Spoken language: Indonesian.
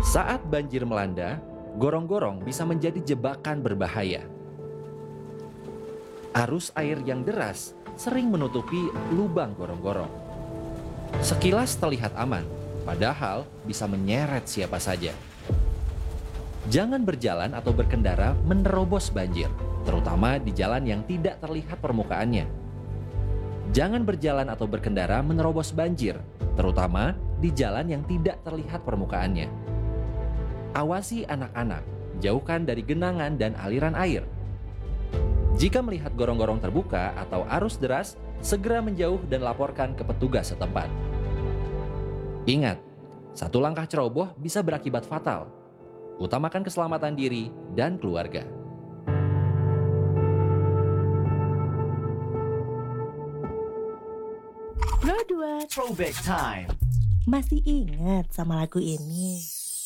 Saat banjir melanda, gorong-gorong bisa menjadi jebakan berbahaya. Arus air yang deras sering menutupi lubang gorong-gorong. Sekilas terlihat aman, padahal bisa menyeret siapa saja. Jangan berjalan atau berkendara menerobos banjir, terutama di jalan yang tidak terlihat permukaannya. Jangan berjalan atau berkendara menerobos banjir, terutama di jalan yang tidak terlihat permukaannya. Awasi anak-anak, jauhkan dari genangan dan aliran air. Jika melihat gorong-gorong terbuka atau arus deras, segera menjauh dan laporkan ke petugas setempat. Ingat, satu langkah ceroboh bisa berakibat fatal. Utamakan keselamatan diri dan keluarga. Bro 2 Throwback Time. masih ingat sama lagu ini?